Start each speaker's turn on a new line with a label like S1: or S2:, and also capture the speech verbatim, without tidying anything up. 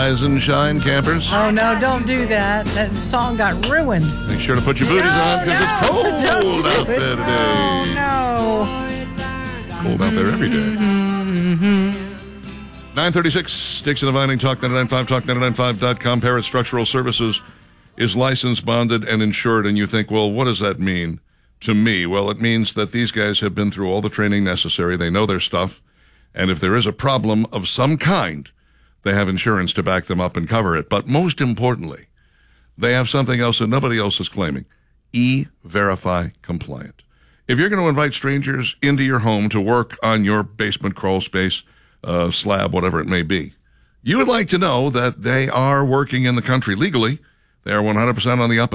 S1: Rise and shine, campers.
S2: Oh, no, don't do that. That song got ruined.
S1: Make sure to put your booties
S2: No,
S1: on because
S2: no,
S1: it's cold
S2: don't do
S1: out
S2: it.
S1: there today.
S2: Oh, no.
S1: Cold out there every day. nine thirty-six, Sticks and the Vining, Talk nine ninety-five, talk nine ninety-five dot com. Parrot Structural Services is licensed, bonded, and insured. And you think, well, what does that mean to me? Well, it means that these guys have been through all the training necessary. They know their stuff. And if there is a problem of some kind, they have insurance to back them up and cover it. But most importantly, they have something else that nobody else is claiming. E-Verify compliant. If you're going to invite strangers into your home to work on your basement, crawl space, uh, slab, whatever it may be, you would like to know that they are working in the country legally. They are one hundred percent on the up